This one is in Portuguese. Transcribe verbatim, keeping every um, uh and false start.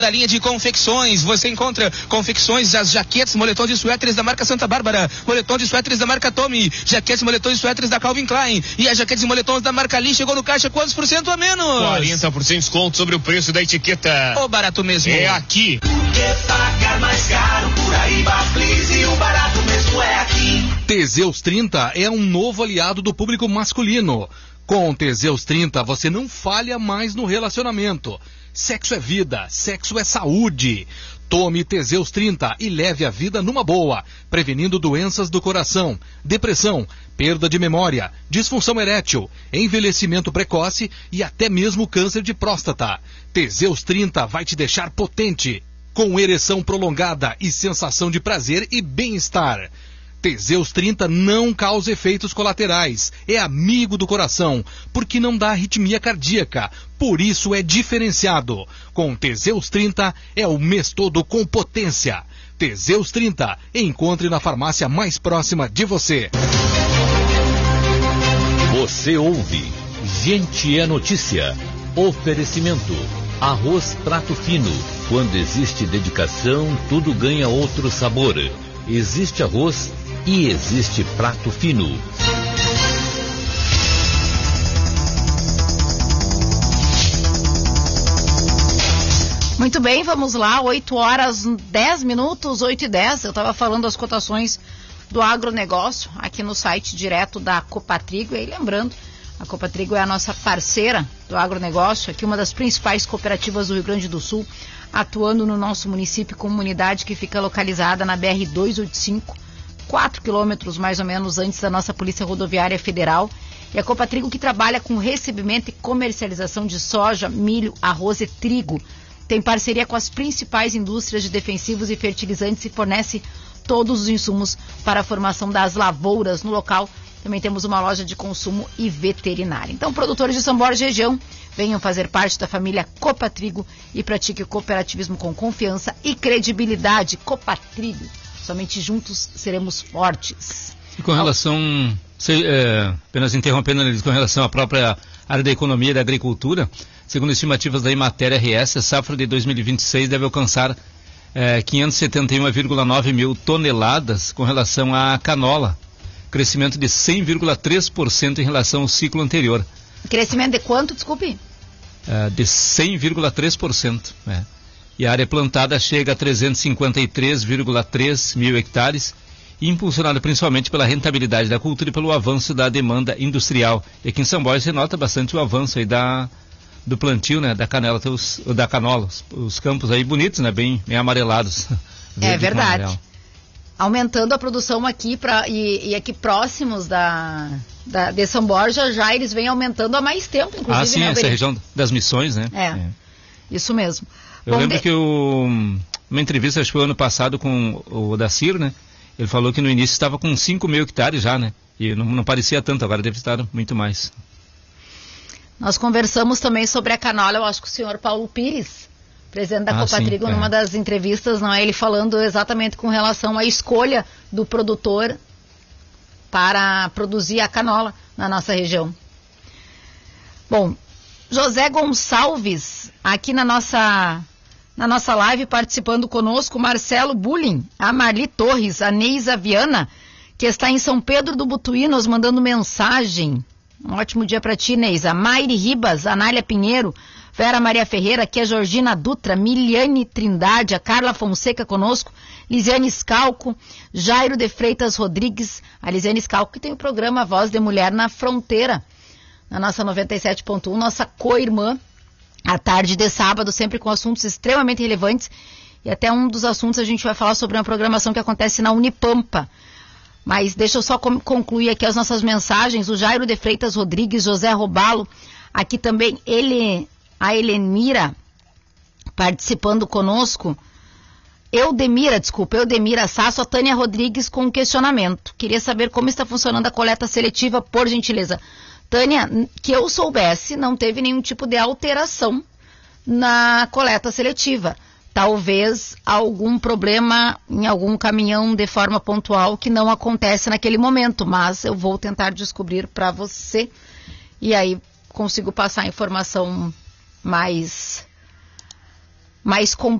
Da linha de confecções, você encontra confecções, as jaquetes, moletons e suéteres da marca Santa Bárbara, moletons e suéteres da marca Tommy, jaquetes, moletons e suéteres da Calvin Klein, e as jaquetes e moletons da marca Lee chegou no caixa quantos por cento a menos? quarenta por cento de desconto sobre o preço da etiqueta. Ô, barato mesmo. É aqui. Por que pagar mais caro por aí, Please, e o barato mesmo é aqui. Teseus trinta é um novo aliado do público masculino. Com Teseus trinta você não falha mais no relacionamento. Sexo é vida, sexo é saúde. Tome Teseus trinta e leve a vida numa boa, prevenindo doenças do coração, depressão, perda de memória, disfunção erétil, envelhecimento precoce e até mesmo câncer de próstata. Teseus trinta vai te deixar potente, com ereção prolongada e sensação de prazer e bem-estar. Teseus trinta não causa efeitos colaterais, é amigo do coração, porque não dá arritmia cardíaca, por isso é diferenciado. Com Teseus trinta é o mês todo com potência. Teseus trinta, encontre na farmácia mais próxima de você. Você ouve Gente é Notícia. Oferecimento Arroz Prato Fino. Quando existe dedicação, tudo ganha outro sabor. Existe arroz e existe prato fino. Muito bem, vamos lá, oito horas, dez minutos, oito e dez. Eu estava falando das cotações do agronegócio aqui no site direto da Copatrigo. E aí, lembrando, a Copatrigo é a nossa parceira do agronegócio, aqui uma das principais cooperativas do Rio Grande do Sul, atuando no nosso município, comunidade que fica localizada na B R duzentos e oitenta e cinco, quatro quilômetros mais ou menos antes da nossa Polícia Rodoviária Federal. E a Copatrigo que trabalha com recebimento e comercialização de soja, milho, arroz e trigo. Tem parceria com as principais indústrias de defensivos e fertilizantes e fornece todos os insumos para a formação das lavouras no local. Também temos uma loja de consumo e veterinária. Então, produtores de São Borja e região, venham fazer parte da família Copatrigo e pratique o cooperativismo com confiança e credibilidade. Copatrigo. Somente juntos seremos fortes. E com relação, se, é, apenas interrompendo, com relação à própria área da economia e da agricultura, segundo estimativas da Imater R S, a safra de dois mil e vinte e seis deve alcançar é, quinhentos e setenta e um vírgula nove mil toneladas com relação à canola, crescimento de cem vírgula três por cento em relação ao ciclo anterior. Crescimento de quanto, desculpe? É, de cem vírgula três por cento, é. E a área plantada chega a trezentos e cinquenta e três vírgula três mil hectares, impulsionada principalmente pela rentabilidade da cultura e pelo avanço da demanda industrial. E aqui em São Borja se nota bastante o avanço aí da, do plantio, né, da canela, os, da canola, os, os campos aí bonitos, né, bem, bem amarelados. É verdade. Aumentando a produção aqui pra, e, e aqui próximos da, da, de São Borja, já eles vêm aumentando há mais tempo, inclusive. Ah, sim, né, essa região das Missões, né? É, é. Isso mesmo. Eu Bom, lembro de... que o, uma entrevista, acho que foi ano passado, com o Dacir, né? Ele falou que no início estava com cinco mil hectares já, né? E não, não parecia tanto, agora deve estar muito mais. Nós conversamos também sobre a canola, eu acho que o senhor Paulo Pires, presidente da ah, Copatrigo, sim, numa é. das entrevistas, não é? Ele falando exatamente com relação à escolha do produtor para produzir a canola na nossa região. Bom, José Gonçalves, aqui na nossa, na nossa live, participando conosco, Marcelo Bulling, a Marli Torres, a Neisa Viana, que está em São Pedro do Butuí, nos mandando mensagem. Um ótimo dia para ti, Neisa. Maire Ribas, Anália Pinheiro, Vera Maria Ferreira, aqui a Georgina Dutra, Miliane Trindade, a Carla Fonseca conosco, Lisiane Scalco, Jairo de Freitas Rodrigues, a Lisiane Scalco que tem o programa Voz de Mulher na Fronteira, na nossa noventa e sete ponto um, nossa co-irmã, à tarde de sábado, sempre com assuntos extremamente relevantes, e até um dos assuntos a gente vai falar sobre uma programação que acontece na Unipampa. Mas deixa eu só concluir aqui as nossas mensagens. O Jairo de Freitas Rodrigues, José Robalo, aqui também ele, a Helenira participando conosco. Eudemira, desculpa, Eudemira Sasso, a Tânia Rodrigues com um questionamento. Queria saber como está funcionando a coleta seletiva, por gentileza. Tânia, que eu soubesse, não teve nenhum tipo de alteração na coleta seletiva. Talvez algum problema em algum caminhão de forma pontual que não acontece naquele momento, mas eu vou tentar descobrir para você e aí consigo passar a informação mais mais complexo.